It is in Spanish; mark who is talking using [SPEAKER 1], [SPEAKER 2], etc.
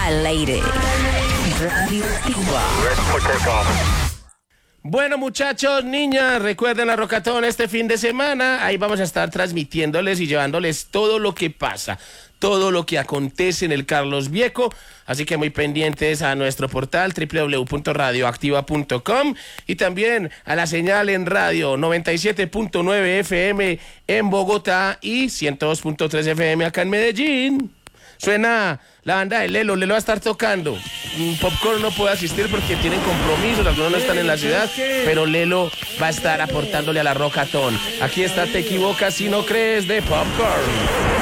[SPEAKER 1] al aire. Radioactiva.
[SPEAKER 2] Bueno, muchachos, niñas, recuerden la Rockatón este fin de semana. Ahí vamos a estar transmitiéndoles y llevándoles todo lo que pasa, todo lo que acontece en el Carlos Vieco. Así que muy pendientes a nuestro portal www.radioactiva.com y también a la señal en radio 97.9 FM en Bogotá y 102.3 FM acá en Medellín. Suena la banda de Lelo. Lelo va a estar tocando. Popcorn no puede asistir porque tienen compromisos, algunos no están en la ciudad, pero Lelo va a estar aportándole a la Rockatón. Aquí está Te Equivocas Si No Crees de Popcorn.